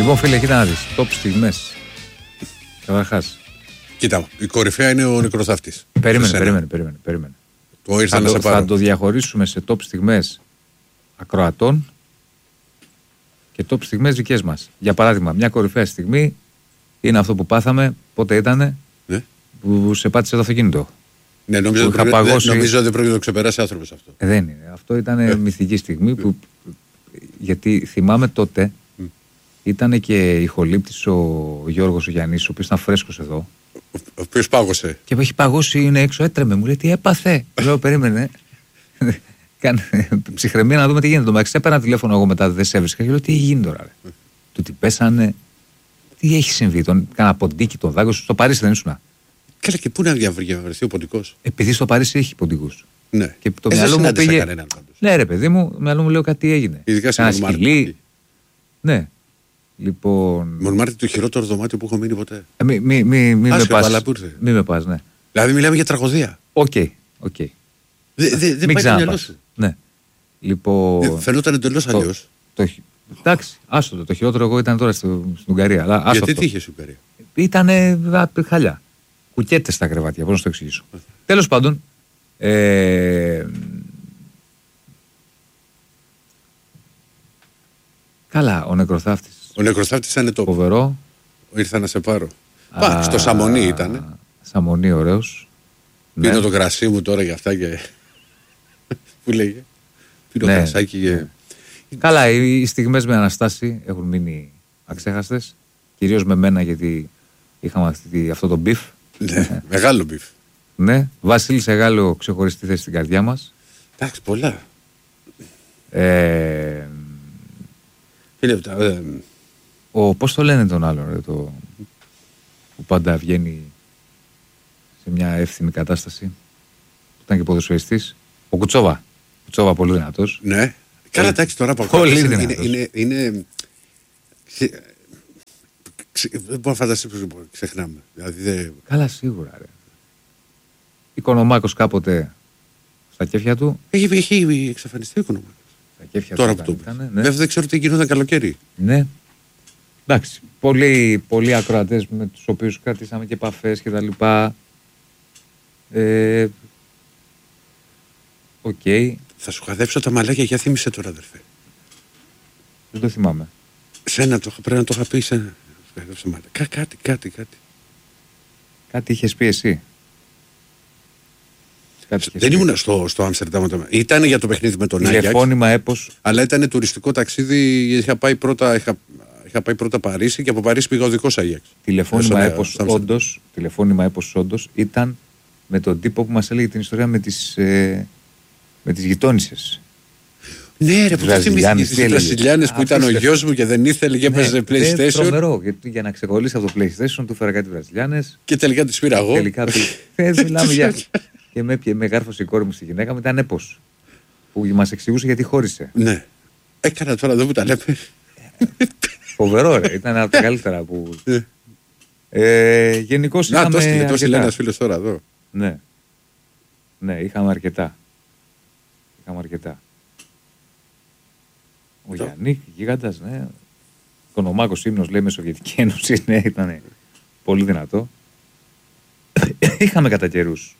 Λοιπόν, φίλε, κοίτα να δεις. Top στιγμές. Καταρχάς. Κοίτα, η κορυφαία είναι ο νεκροθάφτης. Περίμενε. Το ήρθα να σε πάρω. Θα το διαχωρίσουμε σε top στιγμές ακροατών και top στιγμές δικές μας. Για παράδειγμα, μια κορυφαία στιγμή είναι αυτό που πάθαμε. Πότε ήτανε? Ναι. Που σε πάτησε το αυτοκίνητο. Ναι, νομίζω δεν πρόκειται να το ξεπεράσει άνθρωπος αυτό. Δεν είναι. Αυτό ήταν μυθική στιγμή που. Γιατί θυμάμαι τότε ήταν και ηχολήπτης ο Γιώργος ο Γιαννής, ο οποίος ήταν φρέσκος εδώ. Ο οποίος πάγωσε. Και έχει παγώσει, είναι έξω, έτρεμε. Μου λέει τι έπαθε. Λέω, περίμενε. Ψυχρεμία να δούμε τι γίνεται. Το μεταξύ έπαιρνα τηλέφωνο εγώ μετά, δεν σε έβρισκα και λέω τι γίνει τώρα. Του τι πέσανε. Τι έχει συμβεί. Κάνα ποντίκι, τον δάγκωσε. Στο Παρίσι δεν ήσουν? Καλά, και πού να διαβρεθεί ο ποντικός? Επειδή στο Παρίσι έχει ποντικούς. Ναι. Και το μυαλό μου πήγε. Κανέναν, Ναι, ρε παιδί μου, το μυαλό μου λέω κάτι έγινε. Ειδικά σε σκυλί. Ναι. Λοιπόν. Μονμάρτη, το χειρότερο δωμάτιο που έχω μείνει ποτέ. Μη με πας, ναι. Δηλαδή μιλάμε για τραγωδία. Οκ. Δεν πάει το μυαλό σου. Ναι. Λοιπόν. Φαινόταν εντελώς αλλιώς. Εντάξει, άστο το χειρότερο εγώ ήταν τώρα στην Ουγγαρία. Αλλά γιατί τι είχε στην Ουγγαρία? Ήτανε χαλιά. Κουκέτες στα κρεβάτια, πώς να το εξηγήσω. Τέλος πάντων. Καλά, ο νεκροθάφτης. Ο νεκροθάφτης ήταν το φοβερό. Ήρθα να σε πάρω. Στο Σαμονί ήταν. Σαμονί, ωραίος. Πίνω το κρασί μου τώρα για αυτά και. Πού λέγε? Πίνω κρασάκι και. Καλά, οι στιγμές με Αναστάση έχουν μείνει αξέχαστες. Κυρίως με μένα, γιατί είχαμε αυτό το μπιφ. Ναι, μεγάλο μπιφ. Ναι, Βασίλης Εγάλο ξεχωριστή θέση στην καρδιά μας. Εντάξει, πολλά. Πώς το λένε τον άλλον, που πάντα βγαίνει σε μια εύθυμη κατάσταση, που ήταν και ποδοσφαιριστής, ο Κουτσόβα. Κουτσόβα, πολύ δυνατός. Ναι, καλά, εντάξει, τώρα από πολύ δυνατός. Είναι. Δεν μπορώ να φανταστεί πως ξεχνάμε. Δηλαδή, καλά, σίγουρα, ρε. Οικονομάκος κάποτε στα κέφια του. Έχει εξαφανιστεί ο Οικονομάκος. Στα κέφια τώρα του που το ήταν, ναι. Δεν ξέρω τι γινόταν καλοκαίρι. Ναι. Εντάξει, πολλοί ακροατές με τους οποίους κρατήσαμε και επαφές και τα λοιπά. Οκ. Θα σου χαδέψω τα μαλάκια, για θύμισε τώρα, αδερφέ. Δεν το θυμάμαι. Σένα πρέπει να το είχα πει. Κάτι. Κάτι είχες πει εσύ. Δεν ήμουν στο Άμστερνταμ. Ήταν για το παιχνίδι με τον Άγιαξ. Τηλεφώνημα έπος. Αλλά ήταν τουριστικό ταξίδι. Είχα πάει πρώτα Παρίσι και από Παρίσι πήγα οδικός Άγιαξ. Τηλεφώνημα έπος όντως ήταν με τον τύπο που μας έλεγε την ιστορία με τις γειτόνισσες. Ναι, ρε, που το θυμήθηκες τις Βραζιλιάνες που ήταν ο γιος μου και δεν ήθελε και έπαιζε PlayStation. Τρομερό, γιατί για να ξεκολλήσει από το PlayStation του φέρα κάτι Βραζιλιάνες. Και τελικά τις πήρα εγώ. Τελικά μιλάμε για. Και με γάρφωσε η κόρη μου στη γυναίκα μου, ήταν έπος. Που μας εξηγούσε γιατί χώρισε. Ναι. Έκανα τώρα εδώ που τα λέμε. Φοβερό, ρε. Ήταν από τα καλύτερα που. Γενικώς είχαμε. Να, το έστειλε ένας φίλος τώρα εδώ. Ναι, είχαμε αρκετά. Ο Γιάννη, γίγαντας, ναι. Οικονομάκος ύμνος, λέει, με Σοβιετική Ένωση, ναι, ήταν πολύ δυνατό. Είχαμε κατά καιρούς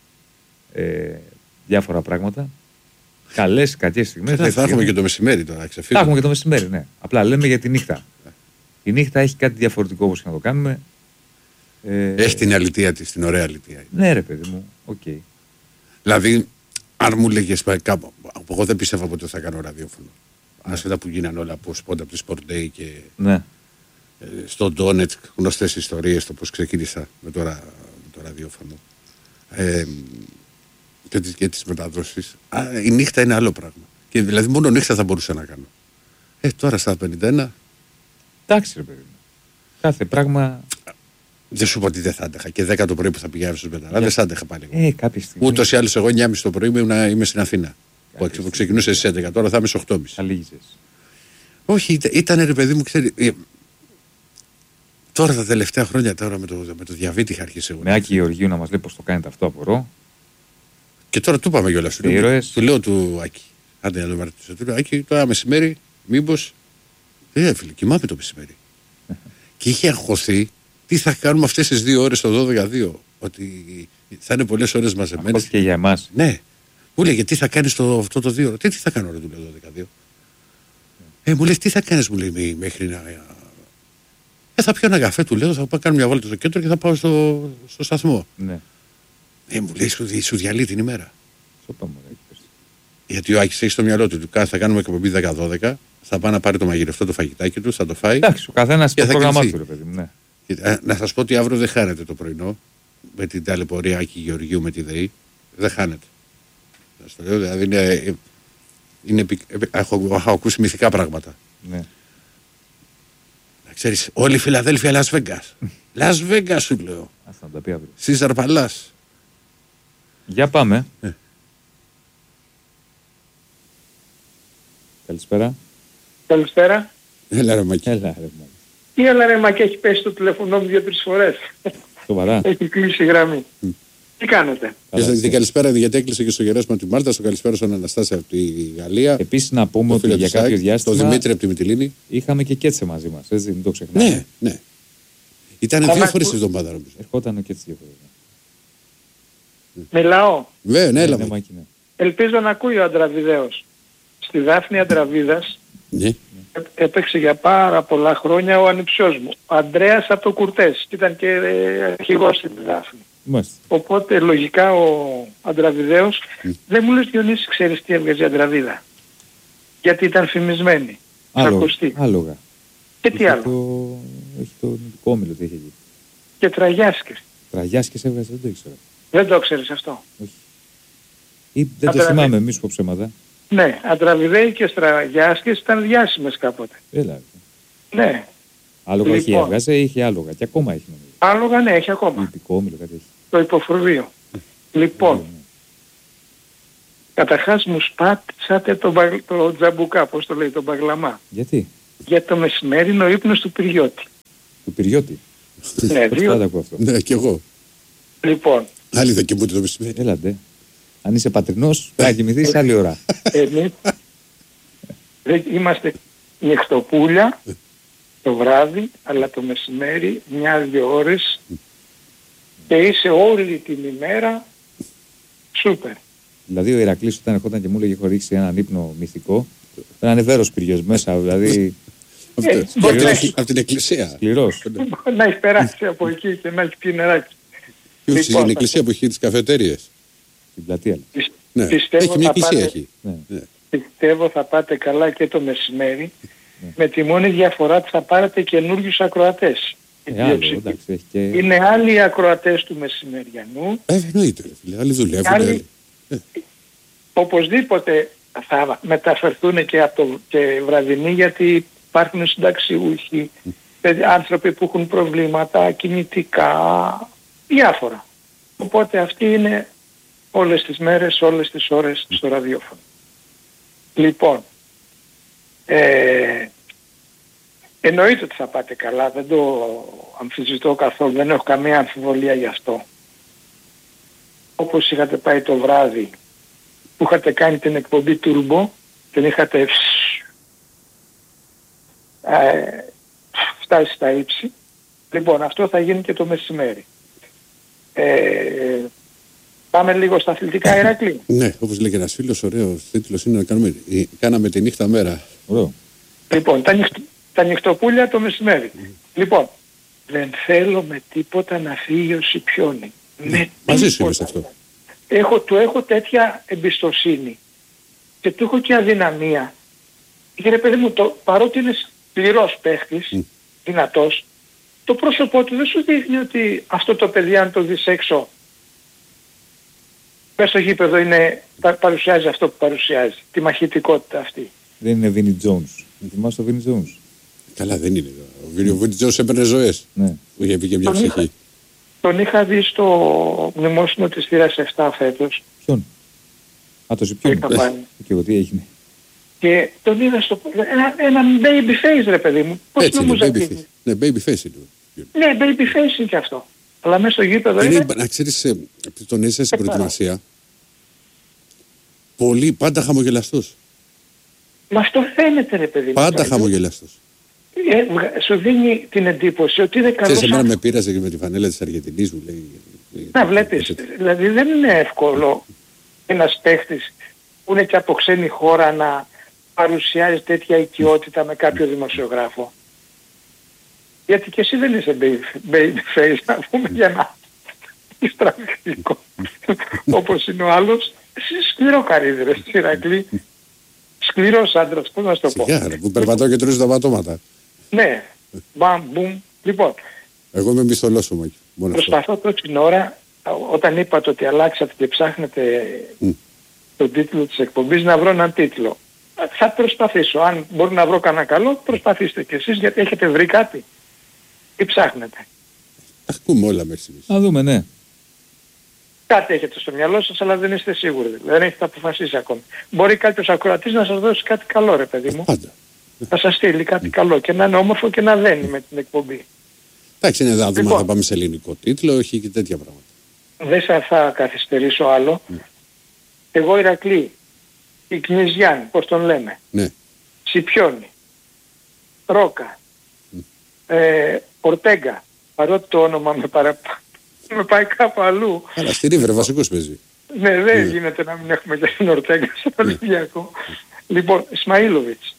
διάφορα πράγματα. Καλές, κακές στιγμές. Θα έχουμε και το μεσημέρι τώρα, Θα έχουμε και το μεσημέρι, ναι. Απλά λέμε για τη νύχτα. Η νύχτα έχει κάτι διαφορετικό όπως και να το κάνουμε. Έχει την αλητεία της, την ωραία αλητεία. Ναι, ρε παιδί μου, οκ. Δηλαδή, αν μου λέγες κάπου, εγώ δεν πίστευα ότι θα κάνω ραδιόφωνο. Άσχετα που γίνανε όλα από σπόντα από τη Sport Day και στο Donetsk, γνωστές ιστορίες το πώς ξεκίνησα με το ραδιόφωνο και τις μεταδόσεις. Η νύχτα είναι άλλο πράγμα. Και δηλαδή μόνο νύχτα θα μπορούσα να κάνω. Τώρα στα 51. Εντάξει, ρε παιδί μου. Κάθε πράγμα. Δεν σου πω ότι δεν θα άντεχα. Και 10 το πρωί που θα πηγαίνω στους μεταλλάδες, δεν θα άντεχα πάλι. Κάποια στιγμή. Ούτως ή άλλως εγώ 9.30 το πρωί είμαι στην Αθήνα. Που ξεκινούσε στις 11, τώρα θα είμαι στις 8.30. Αλήγησες. Όχι, ήταν ρε παιδί μου, ξέρει. Τώρα τα τελευταία χρόνια τώρα με το διαβήτη είχα αρχίσει εγώ. Με Άκη Γεωργίου να μας λέει πώς το κάνετε αυτό, απορώ. Και τώρα του είπαμε κιόλας. Του λέω του Άκη. Άντε να το μαρτυρήσω. Του λέω Άκη, τώρα μεσημέρι, μήπως. Φίλε, κοιμάμαι το μεσημέρι. Και είχε αγχωθεί τι θα κάνουμε αυτές τις 2 ώρες το 12-2. Ότι θα είναι πολλές ώρες μαζεμένες. Και για εμάς. Ναι. Μου λέει, τι θα κάνεις αυτό το 2 ώρες. Τι θα κάνω, ρε, του λέω 12-2. Μου λέει, τι θα κάνεις, μου λέει, μέχρι να. Θα πιω ένα καφέ, του λέω, θα πάω κάνω μια βόλτα στο κέντρο και θα πάω στο σταθμό. Ναι. Μου λέει, σου διαλύει την ημέρα. Σοπα μου, γιατί ο Άκης έχει στο μυαλό του, θα κάνουμε εκπομπή 10-12, θα πάει να πάρει το μαγειρευτό το φαγητάκι του, θα το φάει. Εντάξει, ο καθένας το πρόγραμμά του, ρε παιδί μου. Ναι. Να σας πω ότι αύριο δεν χάνεται το πρωινό με την ταλαιπωρία Άκη Γεωργίου με τη ΔΕΗ. Δεν χάνεται. Στο λέω, δηλαδή έχω ακούσει μυθικά πράγματα. Ναι. Ξέρεις, όλη η Φιλαδέλφια Las Vegas. Las Vegas σου λέω. Ας να τα πει αύριο. Σίζαρ Παλάς. Για πάμε. Καλησπέρα. Καλησπέρα. Έλα ρε Μακή. Τι έλα ρε Μακή, έχει πέσει το τηλεφωνό μου 2-3 φορές. Σοβαρά. Έχει κλείσει η γραμμή. Τι κάνετε? Την καλησπέρα, γιατί έκλεισε και στο Γεράσιμο τη Μάρτα, στο καλησπέρα στον Αναστάση από τη Γαλλία. Επίσης να πούμε ότι για κάποιο διάστημα. Το Δημήτρη από τη Μυτιλήνη. Είχαμε και Κέτσε μαζί μας, έτσι, μην το ξεχνάμε. Ναι, ναι. Ήταν 2 φορές τη εβδομάδα νομίζω. Ερχόταν ο Κέτσε 2 φορές. Μιλάω. Βέβαια, ναι, έλα. Ελπίζω να ακούει ο Αντραβιδέος. Στη Δάφνη Αντραβίδας έπαιξε για πάρα πολλά χρόνια ο ανιψιός μου. Ο Ανδρέας από το Κουρτές. Ήταν και αρχηγός στην Δάφνη. Οπότε λογικά ο Αντραβιδέος δεν μου λες, Διονύση, ξέρεις τι έβγαζε η Αντραβίδα? Γιατί ήταν φημισμένη. Άλογα. Και τι άλλο? Έχει το νητικό όμιλο, τι είχε εκεί. Και τραγιάσκες. Τραγιάσκες έβγαζε, δεν το ήξερα. Δεν το ξέρεις αυτό? Όχι. Ή δεν το θυμάμαι, μη σου πω ψέματα. Ναι, Αντραβιδέοι και Τραγιάσκες ήταν διάσημες κάποτε. Έλα. Ναι. Άλογα έχει έβγαζε, είχε άλογα και ακόμα έχει νομίζω. Άλογα ναι, έχει ακόμα. Νητικό όμιλο, κάτι έχει. Το υποφρουρείο. Λοιπόν, καταρχάς μου σπάτσατε το τζαμπουκά, πώς το λέει, τον μπαγλαμά. Γιατί? Για το μεσημέρι είναι ο ύπνος του Πυριώτη. Του Πυριώτη? Ναι, ναι, κι εγώ. Λοιπόν. Άλλοι δεν κοιμούνται το μεσημέρι. Έλατε. Αν είσαι πατρινός, θα κοιμηθείς άλλη ώρα. Εμείς είμαστε νυχτοπούλια το βράδυ, αλλά το μεσημέρι 1-2 ώρες και είσαι όλη την ημέρα σούπερ. Δηλαδή ο Ηρακλής όταν ερχόταν και μου έλεγε έχω ρίξει έναν ύπνο μυθικό, ήταν ανεβέρος Πυριός μέσα, δηλαδή... Από την εκκλησία. Σκληρός. Να έχει περάσει από εκεί και να έχει πει νεράκι. Στην εκκλησία που έχει τις καφετέριες. Στην πλατεία. Ναι, έχει μια εκκλησία έχει. Πιστεύω θα πάτε καλά και το μεσημέρι, με τη μόνη διαφορά ότι θα πάρετε καινούριους ακροατές. Είναι άλλοι οι ακροατές του μεσημεριανού. Εννοείται, άλλοι δουλεύουν. Οπωσδήποτε θα μεταφερθούν και βραδινοί, γιατί υπάρχουν συνταξιούχοι, άνθρωποι που έχουν προβλήματα κινητικά, διάφορα. Οπότε αυτοί είναι όλες τις μέρες, όλες τις ώρες στο ραδιόφωνο. Λοιπόν, εννοείται ότι θα πάτε καλά, δεν το αμφισβητώ καθόλου, δεν έχω καμία αμφιβολία γι' αυτό. Όπως είχατε πάει το βράδυ που είχατε κάνει την εκπομπή Turbo, την είχατε φτάσει στα ύψη. Λοιπόν, αυτό θα γίνει και το μεσημέρι. Πάμε λίγο στα αθλητικά, Ηρακλή. Ναι, όπως λέει και ένας φίλος, ωραίος τίτλος είναι να κάναμε τη νύχτα μέρα. Ωραίο. Λοιπόν, τα νυχτοπούλια το μεσημέρι. Λοιπόν, δεν θέλω με τίποτα να φύγει ο Σιπιόνι. Μαζί σου είμαι σε αυτό. Του έχω τέτοια εμπιστοσύνη και του έχω και αδυναμία. Και ρε παιδί μου, παρότι είναι σκληρός παίχτης, δυνατός, το πρόσωπό του δεν σου δείχνει ότι αυτό το παιδί, αν το δεις έξω, μέσα στο γήπεδο παρουσιάζει αυτό που παρουσιάζει, τη μαχητικότητα αυτή. Δεν είναι Βίνι Τζόουνς. Θυμάσαι το Βίνι Τζόουνς? Καλά, δεν είναι. Ο Βίνι Τζόουνς έπαιρνε ζωές. Ναι. Που είχε πει και μια ψυχή. Τον είχα δει στο μνημόσυνο της θύρας 7 φέτος. Ποιον? Το Σιπιόνι. Και εγώ τι έγινε? Και τον είδα ένα baby face, ρε παιδί μου. Πώς νομούζα? Ναι, baby face είναι. Ναι, baby face είναι και αυτό. Αλλά μέσα στο γήπεδο είναι... Να ξέρεις, τον έζησα στην προετοιμασία. Πολύ, πάντα χαμογελαστός. Μα αυτό φαίνεται, ρε παιδί μου. Πάντα χαμογελαστός. σου δίνει την εντύπωση ότι είναι καλός. Σε μένα με πείρασε και με τη φανέλα της Αργεντινής μου λέει. Να βλέπεις, δηλαδή δεν είναι εύκολο ένας παίχτης που είναι και από ξένη χώρα να παρουσιάζει τέτοια οικειότητα με κάποιο δημοσιογράφο. Γιατί και εσύ δεν είσαι babyface, να πούμε, για να είσαι τραγικό. Όπως είναι ο άλλος, εσύ σκληρό καρύδι ρε Ηρακλή. Σκληρός άντρας, πώς να σου το πω. Σιγά, που περπατάω και τρως τα πατώματα. Ναι, μπαμ, μπουμ. Λοιπόν, εγώ είμαι μισθολός όμως. Προσπαθώ πρώτη την ώρα, όταν είπατε ότι αλλάξατε και ψάχνετε τον τίτλο της εκπομπής, να βρω έναν τίτλο. Θα προσπαθήσω. Αν μπορώ να βρω κανένα καλό, προσπαθήστε κι εσείς, γιατί έχετε βρει κάτι. Τι ψάχνετε. Ακούμε όλα μέχρι. Να δούμε, ναι. Κάτι έχετε στο μυαλό σας, αλλά δεν είστε σίγουροι. Δεν έχετε αποφασίσει ακόμη. Μπορεί κάποιος ακροατής να σας δώσει κάτι καλό, ρε παιδί μου. Πάντα. Θα σας στείλει κάτι καλό και να είναι όμορφο και να δένει με την εκπομπή. Εντάξει, είναι δάδομα, λοιπόν, θα πάμε σε ελληνικό τίτλο, έχει και τέτοια πράγματα. Δεν θα καθυστερήσω άλλο. Εγώ Ηρακλή, η Κνιζιάν, πώς τον λέμε. Ναι. Σιπιόνι, Ρόκα, Ορτέγκα, παρότι το όνομα με πάει κάπου αλλού. Αλλά στη Ρίβερ βασικός παίζει. Ναι, δεν γίνεται να μην έχουμε και την Ορτέγκα στο Ολυμπιακό. Λοιπόν, Ισμαήλοβιτς.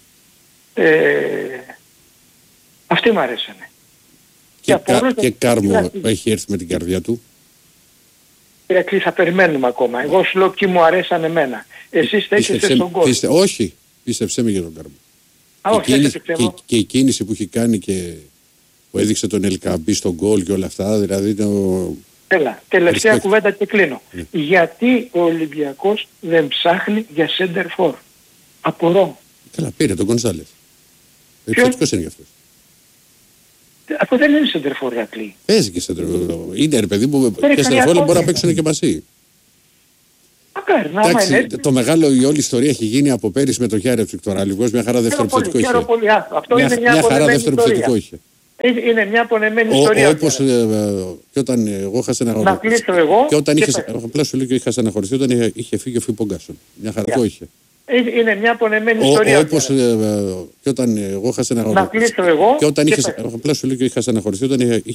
Αυτοί μου αρέσανε. Και Κάρμο έχει έρθει με την καρδιά του. Ηρακλή, θα περιμένουμε ακόμα. Εγώ σου λέω ποιοι μου αρέσαν εμένα. Εσείς στέκεστε στον κόσμο. Όχι, πίστεψέ με για τον Κάρμο. Και η κίνηση που έχει κάνει και που έδειξε τον Ελκαμπή στον γκολ και όλα αυτά, δηλαδή Έλα, τελευταία κουβέντα και κλείνω. Γιατί ο Ολυμπιακός δεν ψάχνει για center for? Απορώ. Καλά, πήρε τον Γκονσάλες. Επιθετικός είναι γι' αυτός. Αυτό δεν είναι center for, Ηρακλή. Παίζει και center for. Είναι ρε παιδί μου, και center for μπορεί να παίξουν και μαζί. Εντάξει, το μεγάλο, η όλη ιστορία έχει γίνει από πέρυσι με τον Γιάρη Βικτοράλικος, μια χαρά δεύτερο επιθετικό είχε. Αυτό είναι μια χαρά δεύτερο επιθετικό είχε. Είναι μια απονεμένη ιστορία. Όπως και όταν εγώ είχα στεναχωρηθεί. Να κλείσω εγώ. Και όταν απλά σου λέω και είχα στεναχωρηθεί όταν είχε φύγει ο Φιπογκάσον. Μια χαρά το είχε. Είναι μια απονεμένη ιστορία. Όπως και όταν εγώ είχα στεναχωρηθεί. Να κλείσω εγώ. Και όταν απλά σου λέω και είχα στεναχωρηθεί όταν είχε